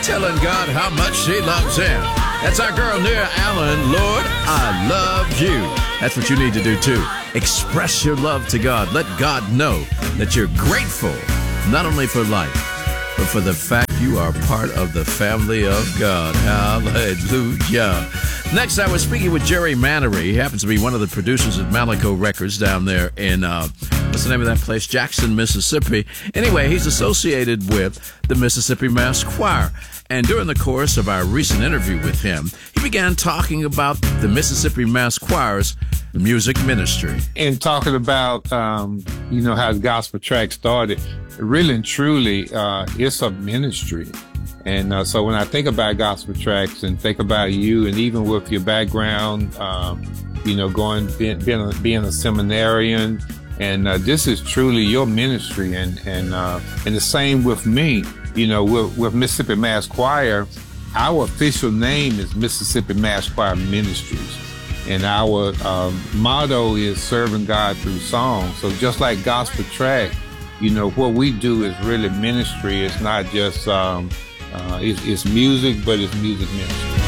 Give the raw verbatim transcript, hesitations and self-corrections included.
telling God how much she loves him. That's our girl, Nia Allen. Lord, I love you. That's what you need to do, too. Express your love to God. Let God know that you're grateful, not only for life, but for the fact you are part of the family of God. Hallelujah. Next, I was speaking with Jerry Mannery. He happens to be one of the producers at Malico Records down there in, uh, what's the name of that place? Jackson, Mississippi. Anyway, he's associated with the Mississippi Mass Choir. And during the course of our recent interview with him, he began talking about the Mississippi Mass Choir's music ministry. And talking about, um, you know, how the gospel track started, really and truly, uh, it's a ministry. And uh, so when I think about gospel tracks and think about you, and even with your background, um, you know, going, being, being, a, being a seminarian, and uh, this is truly your ministry. And, and, uh, and the same with me. You know, with, with Mississippi Mass Choir, our official name is Mississippi Mass Choir Ministries. And our um, motto is serving God through song. So just like gospel track, you know, what we do is really ministry. It's not just, um, uh, it's, it's music, but it's music ministry.